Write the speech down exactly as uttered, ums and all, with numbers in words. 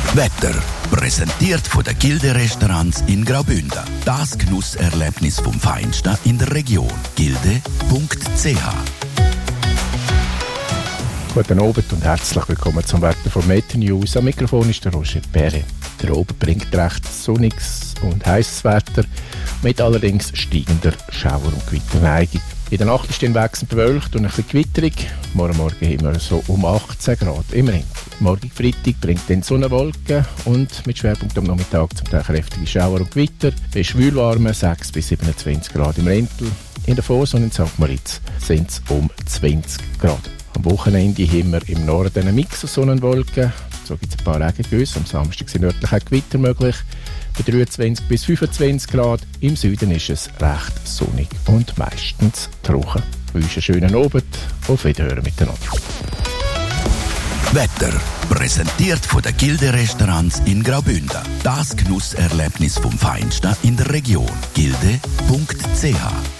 Wetter. Präsentiert von den Gilde-Restaurants in Graubünden. Das Genusserlebnis vom Feinsten in der Region. gilde punkt c h. Guten Abend und herzlich willkommen zum Wetter von Meteo News. Am Mikrofon ist der Roger Perret. Der Abend bringt recht sonniges und heißes Wetter mit allerdings steigender Schauer- und Gewitterneigung. In der Nacht ist es wechselnd bewölkt und ein bisschen gewitterig. Morgen Morgen haben wir so um achtzehn Grad im Rhein. Morgen Freitag bringt dann Sonnenwolken und mit Schwerpunkt am Nachmittag zum Teil kräftige Schauer und Gewitter. Bei schwülwarmen sechs bis siebenundzwanzig Grad im Rentel. In der Vorsaison in Sankt Moritz sind es um zwanzig Grad. Am Wochenende haben wir im Norden einen Mix aus Sonnenwolken. So gibt es ein paar Regengüsse. Am Samstag sind nördlich auch Gewitter möglich. Bei dreiundzwanzig bis fünfundzwanzig Grad. Im Süden ist es recht sonnig und meistens trocken. Ich wünsche einen schönen Abend. Auf Wiederhören miteinander. Wetter. Präsentiert von den Gilde-Restaurants in Graubünden. Das Genusserlebnis vom Feinsten in der Region. gilde punkt c h.